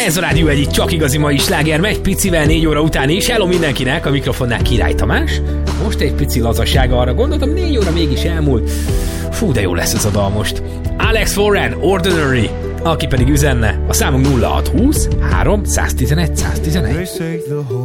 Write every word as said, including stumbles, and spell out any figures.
Ez a Rádió egyik csak igazi mai sláger, megy picivel négy óra után is. Hello mindenkinek, a mikrofonnál Király Tamás. Most egy pici lazasága, arra gondoltam, négy óra mégis elmúlt. Fú, de jó lesz ez a dal most. Alex Warren, Ordinary. Aki pedig üzenne, a számunk nulla hat húsz három száztizenegy száztizenegy.